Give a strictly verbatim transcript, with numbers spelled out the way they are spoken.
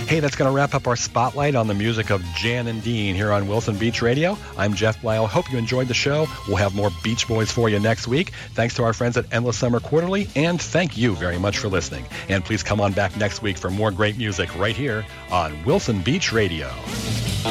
Hey, that's going to wrap up our spotlight on the music of Jan and Dean here on Wilson Beach Radio. I'm Jeff Blau. Hope you enjoyed the show. We'll have more Beach Boys for you next week. Thanks to our friends at Endless Summer Quarterly, and thank you very much for listening. And please come on back next week for more great music right here on Wilson Beach Radio.